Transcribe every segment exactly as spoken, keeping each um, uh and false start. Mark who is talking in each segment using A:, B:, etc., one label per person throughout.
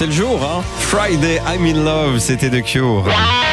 A: c'est le jour, hein. Friday, I'm in love, c'était The Cure.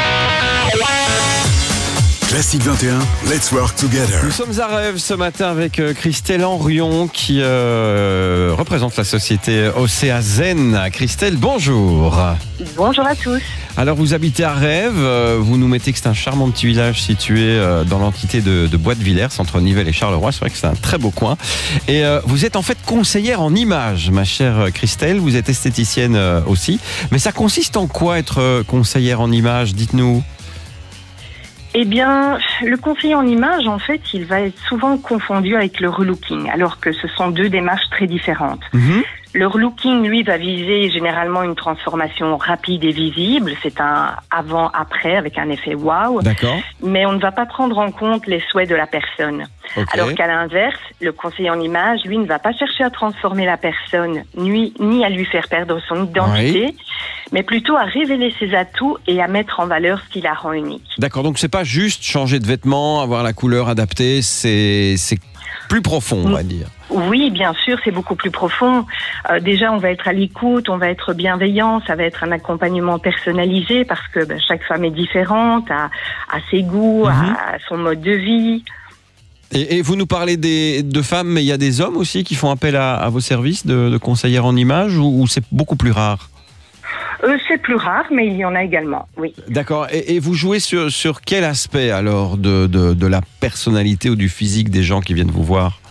B: Classique vingt et un, let's work together.
A: Nous sommes à Rêve ce matin avec Christelle Henrion qui euh, représente la société Océazen. Christelle, bonjour.
C: Bonjour à tous.
A: Alors vous habitez à Rêve, vous nous mettez que c'est un charmant petit village situé dans l'entité de, de Bois-de-Villers, entre Nivelles et Charleroi. C'est vrai que c'est un très beau coin. Et euh, vous êtes en fait conseillère en images, ma chère Christelle. Vous êtes esthéticienne aussi. Mais ça consiste en quoi être conseillère en images? Dites-nous.
C: Eh bien, le conseiller en image, en fait, il va être souvent confondu avec le relooking, alors que ce sont deux démarches très différentes. Mmh. Le relooking, lui, va viser généralement une transformation rapide et visible. C'est un avant-après avec un effet wow.
A: D'accord.
C: Mais on ne va pas prendre en compte les souhaits de la personne. Okay. Alors qu'à l'inverse, le conseiller en image, lui, ne va pas chercher à transformer la personne, ni, ni à lui faire perdre son identité, oui. mais plutôt à révéler ses atouts et à mettre en valeur ce qui la rend unique.
A: D'accord, donc c'est pas juste changer de vêtements, avoir la couleur adaptée, c'est, c'est plus profond, on va dire.
C: Oui, bien sûr, c'est beaucoup plus profond. Euh, déjà, on va être à l'écoute, on va être bienveillant, ça va être un accompagnement personnalisé parce que ben, chaque femme est différente, a, a ses goûts, mm-hmm. a, a son mode de vie.
A: Et, et vous nous parlez des, de femmes, mais il y a des hommes aussi qui font appel à, à vos services de, de conseillère en images ou, ou c'est beaucoup plus rare?
C: Euh, c'est plus rare, mais il y en a également, oui.
A: D'accord. Et, et vous jouez sur, sur quel aspect alors de, de, de la personnalité ou du physique des gens qui viennent vous voir?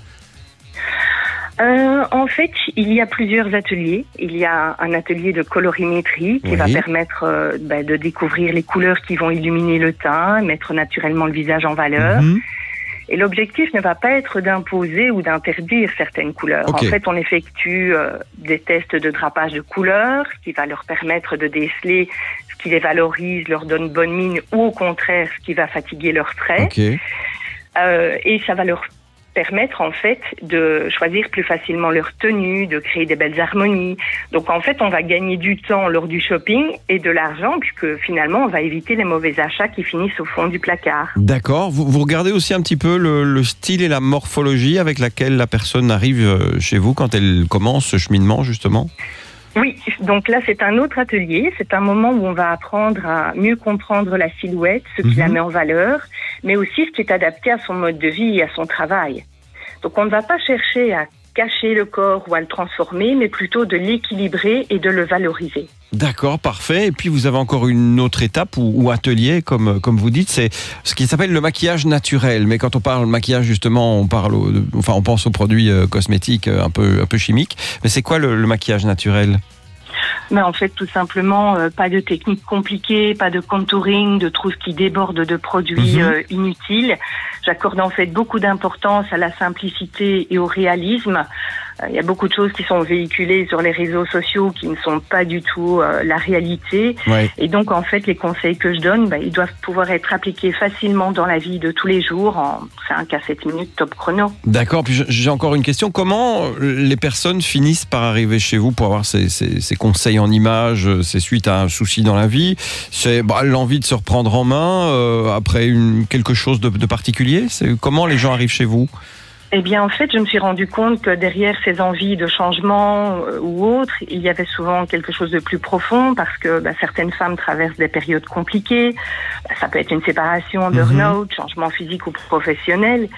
C: Euh, en fait, il y a plusieurs ateliers. Il y a un atelier de colorimétrie qui oui. va permettre euh, bah, de découvrir les couleurs qui vont illuminer le teint, mettre naturellement le visage en valeur. Mm-hmm. Et l'objectif ne va pas être d'imposer ou d'interdire certaines couleurs. Okay. En fait, on effectue euh, des tests de drapage de couleurs, ce qui va leur permettre de déceler ce qui les valorise, leur donne bonne mine, ou au contraire, ce qui va fatiguer leurs traits. Okay. Euh, et ça va leur permettre en fait de choisir plus facilement leur tenue, de créer des belles harmonies. Donc en fait, on va gagner du temps lors du shopping et de l'argent puisque finalement, on va éviter les mauvais achats qui finissent au fond du placard.
A: D'accord. Vous, vous regardez aussi un petit peu le, le style et la morphologie avec laquelle la personne arrive chez vous quand elle commence ce cheminement justement ?
C: Oui, donc là c'est un autre atelier, c'est un moment où on va apprendre à mieux comprendre la silhouette, ce qui mmh. la met en valeur, mais aussi ce qui est adapté à son mode de vie et à son travail. Donc on ne va pas chercher à cacher le corps ou à le transformer, mais plutôt de l'équilibrer et de le valoriser.
A: D'accord, parfait. Et puis vous avez encore une autre étape ou, ou atelier, comme, comme vous dites, c'est ce qui s'appelle le maquillage naturel. Mais quand on parle de maquillage, justement, on, parle au, enfin, on pense aux produits euh, cosmétiques un peu, un peu chimiques. Mais c'est quoi le, le maquillage naturel ?
C: Mais en fait, tout simplement, euh, pas de technique compliquée, pas de contouring, de trousses qui débordent de produits mmh. euh, inutiles. J'accorde en fait beaucoup d'importance à la simplicité et au réalisme. Il y a beaucoup de choses qui sont véhiculées sur les réseaux sociaux qui ne sont pas du tout euh, la réalité. Ouais. Et donc, en fait, les conseils que je donne, bah, ils doivent pouvoir être appliqués facilement dans la vie de tous les jours en cinq à sept minutes top chrono.
A: D'accord. Puis j'ai encore une question. Comment les personnes finissent par arriver chez vous pour avoir ces, ces, ces conseils en images? C'est suite à un souci dans la vie? C'est bah, l'envie de se reprendre en main euh, après une, quelque chose de, de particulier? C'est, comment les gens arrivent chez vous?
C: Eh bien, en fait, je me suis rendu compte que derrière ces envies de changement euh, ou autres, il y avait souvent quelque chose de plus profond parce que bah, certaines femmes traversent des périodes compliquées. Bah, ça peut être une séparation, burn-out, mmh. changement physique ou professionnel.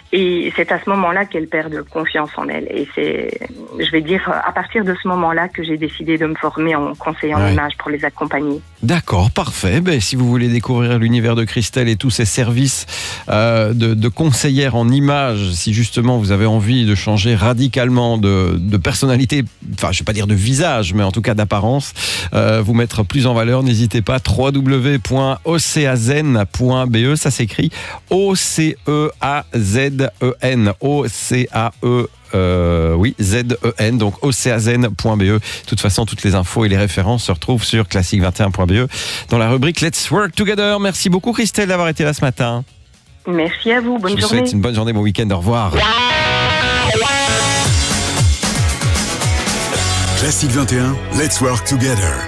C: Et c'est à ce moment-là qu'elles perdent confiance en elles. Et c'est, je vais dire, à partir de ce moment-là que j'ai décidé de me former en conseiller en ouais. image pour les accompagner.
A: D'accord, parfait. Ben, si vous voulez découvrir l'univers de Christelle et tous ses services euh, de, de conseillère en images, si justement vous avez envie de changer radicalement de, de personnalité, enfin je ne vais pas dire de visage, mais en tout cas d'apparence, euh, vous mettre plus en valeur, n'hésitez pas, w w w point océazen point b e, ça s'écrit O C E A Z E N, O C A E Euh, oui, Z E N, donc océazen point b e. De toute façon, toutes les infos et les références se retrouvent sur classique vingt et un point b e dans la rubrique Let's Work Together. Merci beaucoup Christelle d'avoir été là ce matin.
C: Merci à vous, bonne
A: Je
C: journée.
A: vous souhaite une bonne journée, bon week-end, au revoir.
B: Classique vingt et un, Let's Work Together.